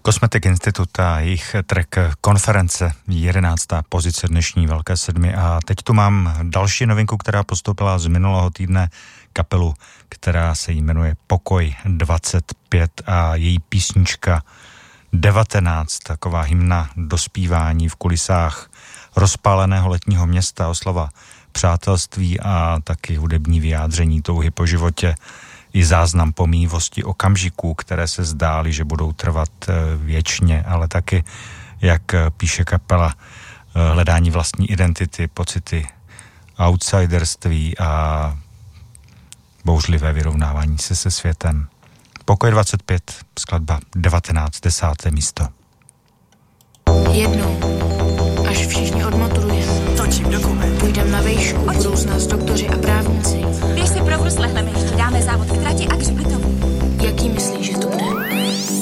Cosmetic Institute a jejich track Konference, 11. pozice dnešní Velké sedmi. A teď tu mám další novinku, která postoupila z minulého týdne, kapelu, která se jmenuje Pokoj 25 a její písnička 19, taková hymna dospívání v kulisách rozpáleného letního města, oslava přátelství a taky hudební vyjádření touhy po životě i záznam pomíjivosti okamžiků, které se zdály, že budou trvat věčně, ale taky, jak píše kapela, hledání vlastní identity, pocity outsiderství a bouřlivé vyrovnávání se světem. Pokoj 25, skladba 19, 10. místo. Jednou, až všichni odmaturujeme, točím dokument, půjdem na vejšku, budou z nás doktoři a právníci. Běž si pro vrus, lehneme ještě, dáme závod v trati a k hřbitově.